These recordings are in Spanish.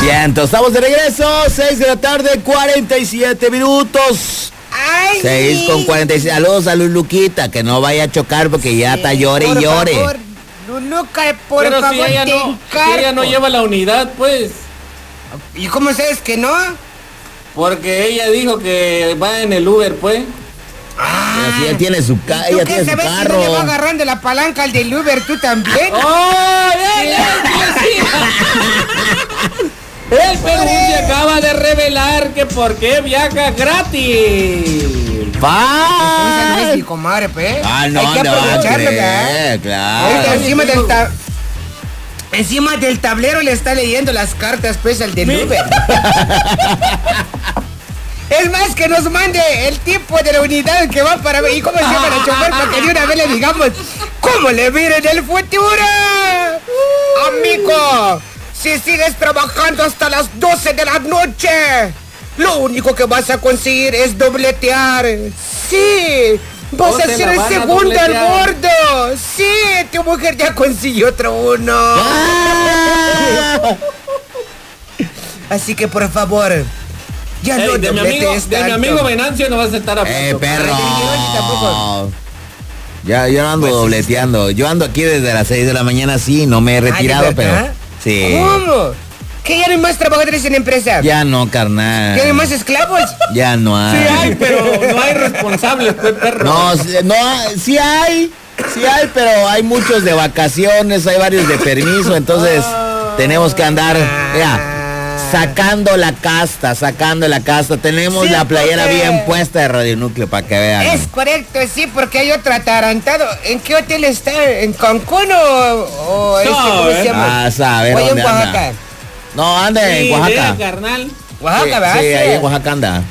Bien, entonces estamos de regreso, 6 de la tarde, 47 minutos. Ay, 6:47. Saludos a Luluquita, que no vaya a chocar porque ya está llore y llore. Favor, Luluca, por Pero favor, si ella te no, encargo. si ella no lleva la unidad, pues. ¿Y cómo sabes que no? Porque ella dijo que va en el Uber, pues. Así ella tiene su, ¿Tú ella qué tiene su sabes si no carro. le va agarrando la palanca al del Uber, tú también? ¡Oh! El Perú se acaba de revelar que por qué viaja gratis. Esa no es mi comadre, pues. Ah, no, hay que no, aprovecharlo, ¿verdad? cree, claro. Ahorita encima del tablero le está leyendo las cartas, pues, al del Uber. Es más, que nos mande el tipo de la unidad que va para ver y cómo se llama el chofer para que de una vez le digamos cómo le viene en el futuro. Amigo, si sigues trabajando hasta las 12 de la noche, lo único que vas a conseguir es dobletear. Sí, vas a ser el segundo al bordo. Sí, tu mujer ya consiguió otro uno. Así que por favor, ya no de mi amigo Venancio no vas a estar hablando. Perro. tampoco. Ya, yo no ando dobleteando. Yo ando aquí desde las 6 de la mañana, sí, no me he retirado, ¿de verdad? pero... Sí. ¿Cómo? ¿Que ya no hay más trabajadores en la empresa? Ya no, carnal. ¿Ya no hay más esclavos? Ya no hay. Sí hay, pero no hay responsables, pues, perro. No, sí hay, pero hay muchos de vacaciones, hay varios de permiso, entonces tenemos que andar, mira, sacando la casta. Tenemos Sí, la playera porque- bien puesta de Radio Núcleo para que vean. Es correcto, sí, porque hay otro atarantado. ¿En qué hotel está? ¿En Cancún o ¿cómo se llama? Ah, sabe, O allá en ¿dónde anda? Oaxaca. No, anda en Sí, Oaxaca. vea, carnal. Oaxaca, ¿verdad? Sí, ahí en Oaxaca anda.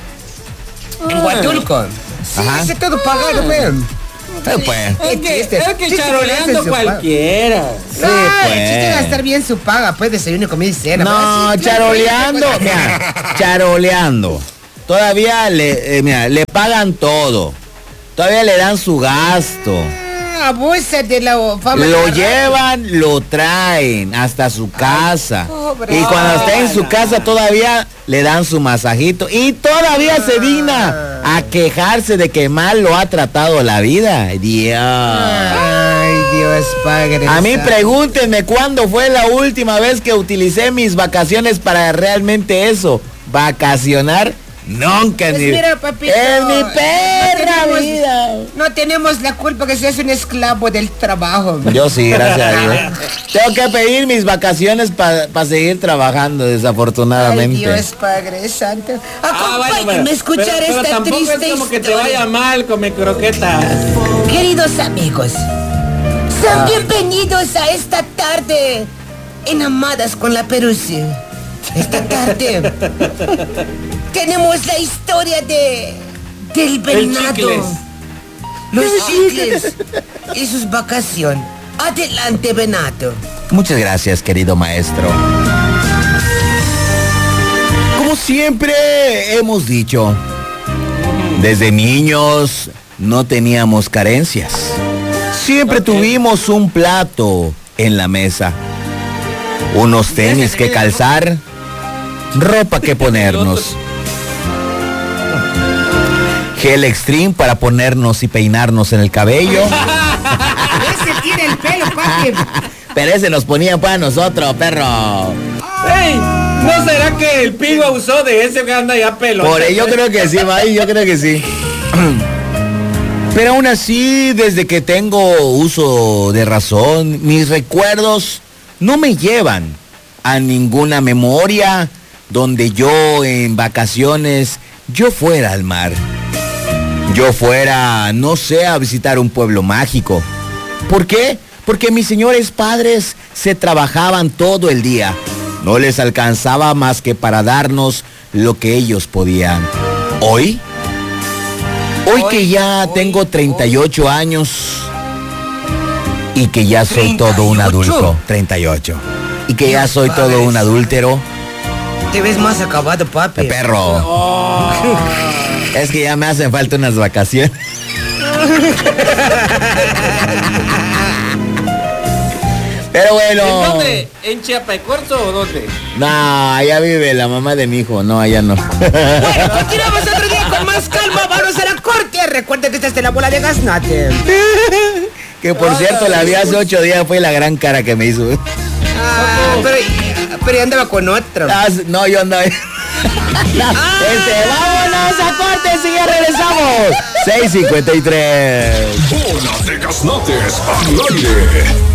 En Huatulco. Sí, Ajá. ese todo pagado, weón. Pues. Qué Es chiste. que Sí, charoleando sí, cualquiera. No, pues. el chiste es gastar bien su paga, pues, desayuno, comida y cena. No, ¿verdad? Sí, claro, charoleando, pues, mira, charoleando. Todavía le pagan todo. Todavía le dan su gasto. Abusa de la fama. Lo llevan, lo traen hasta su casa. pobre. Y cuando está en su casa todavía le dan su masajito. Y todavía se digna a quejarse de que mal lo ha tratado la vida. Dios. Ay, Dios, padre. A mí santo. pregúntenme cuándo fue la última vez que utilicé mis vacaciones para realmente eso. Vacacionar. Nunca Pues ni mira, papito, en mi perra no tenemos- vida. No tenemos la culpa que seas un esclavo del trabajo. Yo sí, gracias a Dios. Tengo que pedir mis vacaciones para seguir trabajando, Ay, desafortunadamente. Dios, Padre Santo. Acompáñenme bueno, a escuchar pero esta tampoco triste es como que te historia. vaya mal, come croquetas. Queridos amigos, sean bienvenidos a esta tarde en Amadas con la Peruzzi. Esta tarde tenemos la historia del venado, chicles. los chicles y sus vacaciones. Adelante, venado. Muchas gracias, querido maestro. Como siempre hemos dicho, desde niños no teníamos carencias. Siempre tuvimos un plato en la mesa, unos tenis que calzar, ropa que ponernos, gel extreme para ponernos y peinarnos en el cabello. Ese tiene el pelo, papi. Pero ese nos ponía para nosotros, perro. ¡Ey! ¿No será que el pigo usó de ese que anda ya pelo? Por ello yo creo que sí, May, yo creo que sí. Pero aún así, desde que tengo uso de razón, mis recuerdos no me llevan a ninguna memoria donde yo en vacaciones, yo fuera al mar. Yo fuera, no sé, a visitar un pueblo mágico. ¿Por qué? Porque mis señores padres se trabajaban todo el día. No les alcanzaba más que para darnos lo que ellos podían. Hoy que ya tengo 38 años y que ya soy todo un 38. adulto. 38. Y que ya soy todo un adúltero. Te ves más acabado, papi. Perro. Es que ya me hacen falta unas vacaciones. Pero bueno. ¿En dónde? ¿En Chiapacorzo o dónde? No, allá vive la mamá de mi hijo. No, allá no. Bueno, continuamos otro día con más calma. Vamos a la corte. Recuerda que esta es de la bola de gaznate. Que por cierto, la vi hace 8 días. Fue la gran cara que me hizo. Pero ya andaba con otro. No, yo andaba. Vámonos a corte y ya regresamos. 6:53. Bola de Gaznates al aire.